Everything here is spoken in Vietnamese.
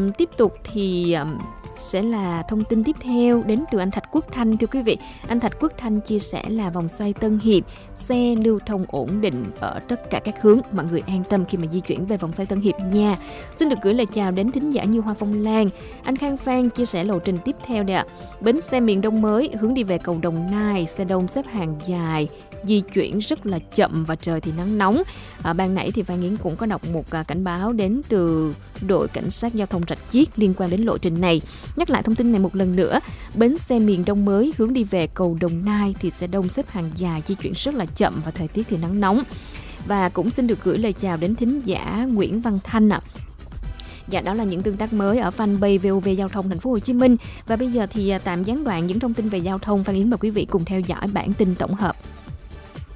Tiếp tục thì sẽ là thông tin tiếp theo đến từ anh Thạch Quốc Thanh. Thưa quý vị, anh Thạch Quốc Thanh chia sẻ là vòng xoay Tân Hiệp xe lưu thông ổn định ở tất cả các hướng, mọi người an tâm khi mà di chuyển về vòng xoay Tân Hiệp nha. Xin được gửi lời chào đến thính giả như Hoa Phong Lan. Anh Khang Phan chia sẻ lộ trình tiếp theo đây ạ. Bến xe miền Đông mới hướng đi về cầu Đồng Nai, xe đông xếp hàng dài, di chuyển rất là chậm và trời thì nắng nóng. Ban nãy thì Phan Yến cũng có đọc một cảnh báo đến từ đội cảnh sát giao thông Rạch Chiếc liên quan đến lộ trình này. Nhắc lại thông tin này một lần nữa, bến xe miền Đông mới hướng đi về cầu Đồng Nai thì xe đông xếp hàng dài, di chuyển rất là chậm và thời tiết thì nắng nóng. Và cũng xin được gửi lời chào đến thính giả Nguyễn Văn Thanh ạ. Dạ, đó là những tương tác mới ở fanpage VOV Giao thông Thành phố Hồ Chí Minh. Và bây giờ thì tạm gián đoạn những thông tin về giao thông, Phan Yến mời quý vị cùng theo dõi bản tin tổng hợp.